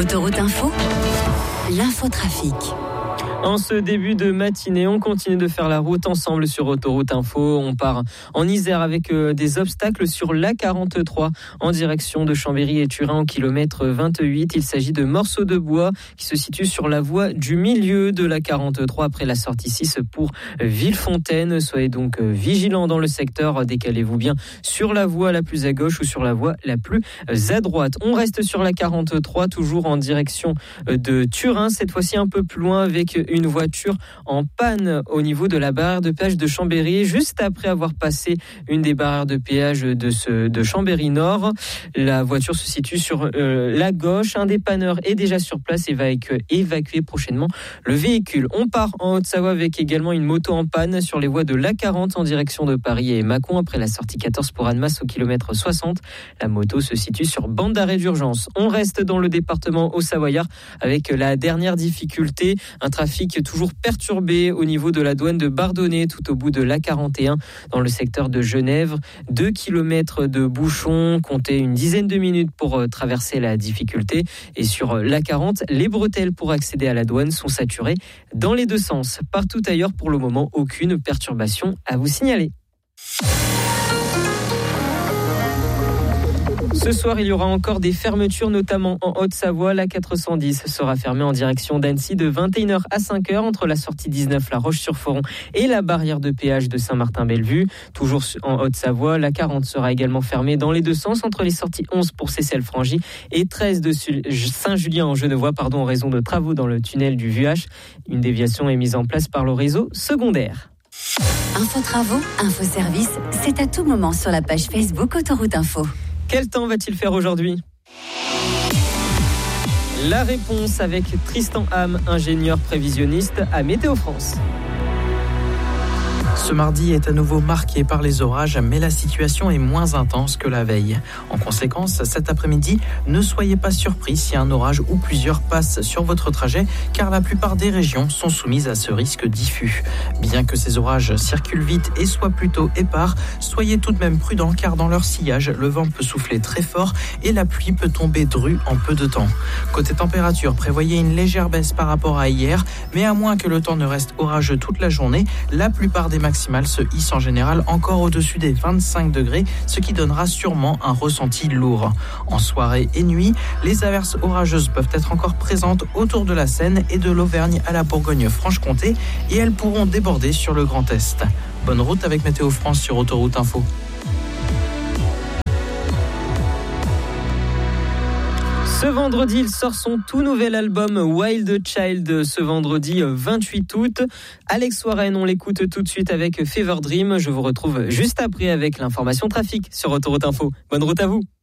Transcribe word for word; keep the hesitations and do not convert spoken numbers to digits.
Autoroute Info, l'infotrafic. En ce début de matinée, on continue de faire la route ensemble sur Autoroute Info. On part en Isère avec des obstacles sur l'A quarante-trois en direction de Chambéry et Turin au kilomètre vingt-huit. Il s'agit de morceaux de bois qui se situent sur la voie du milieu de l'A quarante-trois après la sortie six pour Villefontaine. Soyez donc vigilants dans le secteur. Décalez-vous bien sur la voie la plus à gauche ou sur la voie la plus à droite. On reste sur l'A quarante-trois, toujours en direction de Turin, cette fois-ci un peu plus loin avec une voiture en panne au niveau de la barrière de péage de Chambéry, juste après avoir passé une des barrières de péage de, ce, de Chambéry Nord. La voiture se situe sur euh, la gauche. Un dépanneur est déjà sur place et va évacuer prochainement le véhicule. On part en Haute-Savoie avec également une moto en panne sur les voies de l'A quarante en direction de Paris et Mâcon après la sortie quatorze pour Annemasse au kilomètre soixante. La moto se situe sur bande d'arrêt d'urgence. On reste dans le département Haut-Savoyard avec la dernière difficulté, un trafic toujours perturbé au niveau de la douane de Bardonnay tout au bout de l'A quarante et un dans le secteur de Genève. Deux kilomètres de bouchons, comptez une dizaine de minutes pour traverser la difficulté. Et sur l'A quarante, les bretelles pour accéder à la douane sont saturées dans les deux sens. Partout ailleurs, pour le moment, aucune perturbation à vous signaler. Ce soir, il y aura encore des fermetures, notamment en Haute-Savoie. La quatre cent dix sera fermée en direction d'Annecy de vingt et une heures à cinq heures entre la sortie dix-neuf La Roche-sur-Foron et la barrière de péage de Saint-Martin-Bellevue. Toujours en Haute-Savoie, la quarante sera également fermée dans les deux sens entre les sorties onze pour Seyssel-Frangy et treize de Saint-Julien en Genevois, pardon, en raison de travaux dans le tunnel du Vuache. Une déviation est mise en place par le réseau secondaire. Info travaux, info service, c'est à tout moment sur la page Facebook Autoroute Info. Quel temps va-t-il faire aujourd'hui ? La réponse avec Tristan Ham, ingénieur prévisionniste à Météo France. Ce mardi est à nouveau marqué par les orages, mais la situation est moins intense que la veille. En conséquence, cet après-midi, ne soyez pas surpris si un orage ou plusieurs passent sur votre trajet, car la plupart des régions sont soumises à ce risque diffus. Bien que ces orages circulent vite et soient plutôt épars, soyez tout de même prudents, car dans leur sillage, le vent peut souffler très fort et la pluie peut tomber drue en peu de temps. Côté température, prévoyez une légère baisse par rapport à hier, mais à moins que le temps ne reste orageux toute la journée, la plupart des maximales se hisse en général encore au-dessus des vingt-cinq degrés, ce qui donnera sûrement un ressenti lourd. En soirée et nuit, les averses orageuses peuvent être encore présentes autour de la Seine et de l'Auvergne à la Bourgogne-Franche-Comté et elles pourront déborder sur le Grand Est. Bonne route avec Météo France sur Autoroute Info. Ce vendredi, il sort son tout nouvel album Wild Child, ce vendredi vingt-huit août. Alex Warren, on l'écoute tout de suite avec Fever Dream. Je vous retrouve juste après avec l'information trafic sur Autoroute Info. Bonne route à vous.